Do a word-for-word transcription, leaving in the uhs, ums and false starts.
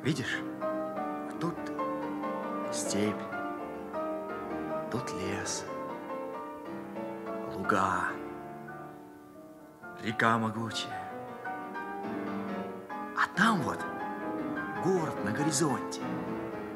Видишь, тут степь, тут лес, луга, река могучая. А там вот город на горизонте.